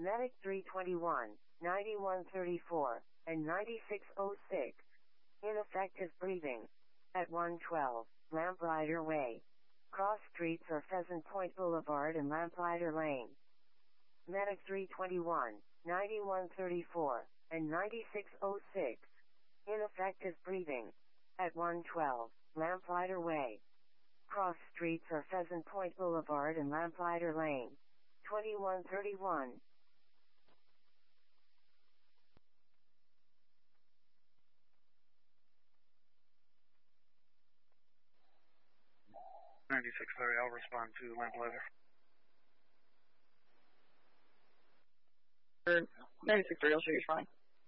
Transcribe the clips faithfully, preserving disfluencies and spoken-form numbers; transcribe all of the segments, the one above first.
Medic three twenty-one, ninety-one thirty-four, and ninety-six oh six. Ineffective breathing. At one twelve, Lamplighter Way. Cross streets are Pheasant Point Boulevard and Lamplighter Lane. Medic three twenty-one, ninety-one thirty-four, and ninety-six oh six. Ineffective breathing. At one twelve, Lamplighter Way. Cross streets are Pheasant Point Boulevard and Lamplighter Lane. twenty-one thirty-one. ninety-six thirty, I'll respond to Lamplighter. ninety-six thirty, I'll show you fine.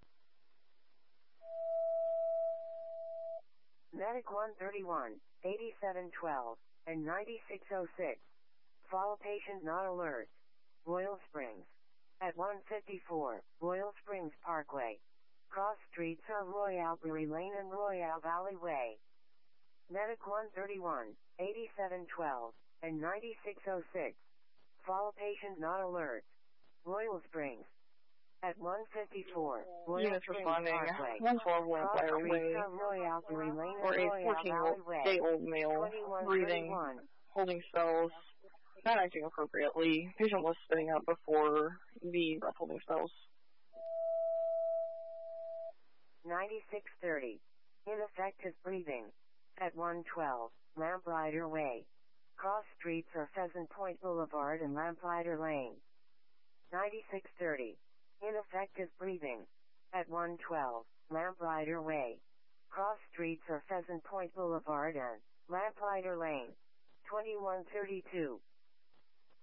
Medic one thirty-one, eighty-seven twelve, and ninety-six oh six. Follow patient not alert. Royal Springs. At one fifty-four, Royal Springs Parkway. Cross streets are Royale Berry Lane and Royale Valley Way. Medic one thirty-one, eighty-seven twelve, and ninety-six oh six. Follow patient not alert. Royal Springs. At one fifty-four, Royal Units Springs responding. Parkway. one twelve Lamplighter Way. Royale Berry Lane For and a Royale Valley Way. fourteen-day-old male, breathing, holding cells, not acting appropriately. Patient was spitting out before the breath holding cells. ninety-six thirty. Ineffective breathing. At one twelve, Lamplighter Way. Cross streets are Pheasant Point Boulevard and Lamplighter Lane. ninety-six thirty. Ineffective breathing. At one twelve, Lamplighter Way. Cross streets are Pheasant Point Boulevard and Lamplighter Lane. twenty-one thirty-two.